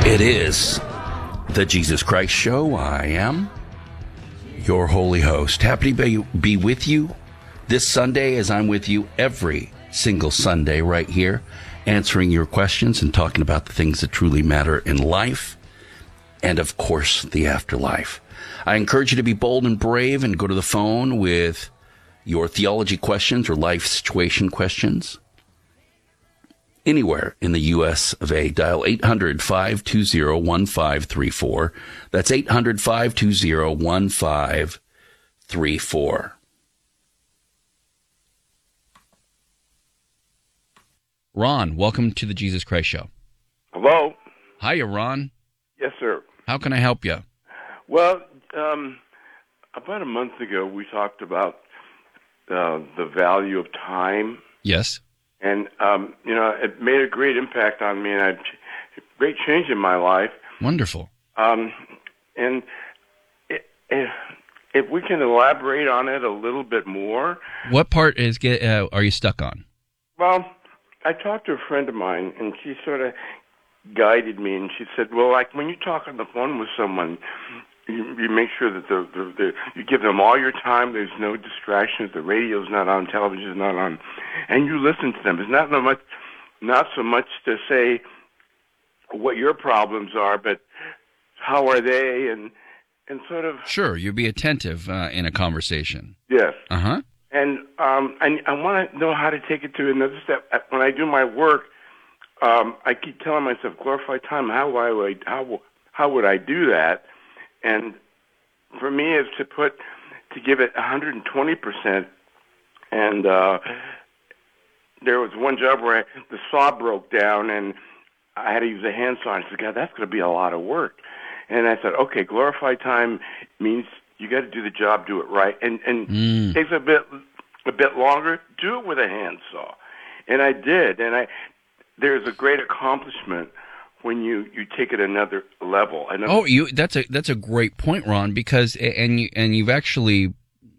It is the Jesus Christ Show. I am your holy host. Happy to be with you this Sunday, as I'm with you every single Sunday right here, answering your questions and talking about the things that truly matter in life and, of course, the afterlife. I encourage you to be bold and brave and go to the phone with your theology questions or life situation questions. Anywhere in the U.S. of A, dial 800-520-1534. That's 800-520-1534. Ron, welcome to the Jesus Christ Show. Hello. Hiya, Ron. Yes, sir. How can I help you? Well, about a month ago, we talked about the value of time. Yes. And, it made a great impact on me, and a great change in my life. Wonderful. And if we can elaborate on it a little bit more. What part are you stuck on? Well, I talked to a friend of mine, and she sort of guided me, and she said, well, like when you talk on the phone with someone, you make sure that you give them all your time. There's no distractions. The radio's not on, television's not on, and you listen to them. It's not so much to say what your problems are, but how are they, and sort of. Sure, you be attentive in a conversation. Yes. Uh-huh. And I want to know how to take it to another step. When I do my work, I keep telling myself, glorify time. How would I do that? And for me, it's to give it 120%. And there was one job where the saw broke down, and I had to use a handsaw. I said, God, that's going to be a lot of work. And I said, okay, glorify time means you got to do the job, do it right, and it takes a bit longer. Do it with a handsaw, and I did. And there's a great accomplishment when you take it another level. That's a great point, Ron, because you've actually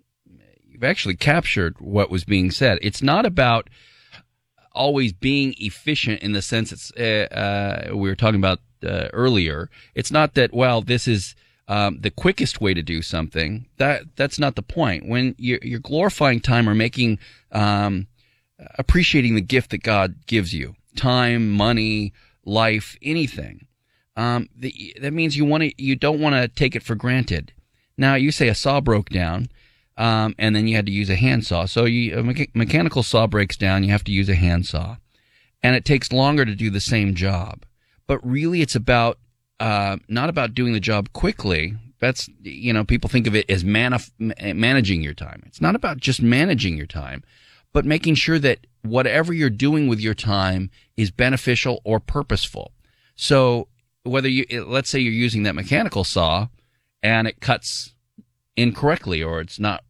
captured what was being said. It's not about always being efficient in the sense it's we were talking about earlier. It's not that, well, this is the quickest way to do something. That's not the point. When you're glorifying time or making appreciating the gift that God gives you, time, money, life, anything, that means you don't want to take it for granted. Now, you say a saw broke down, and then you had to use a handsaw. So a mechanical saw breaks down, you have to use a handsaw, and it takes longer to do the same job. But really, it's about not about doing the job quickly. That's, people think of it as managing your time. It's not about just managing your time, but making sure that whatever you're doing with your time is beneficial or purposeful. So whether let's say you're using that mechanical saw and it cuts incorrectly or it's not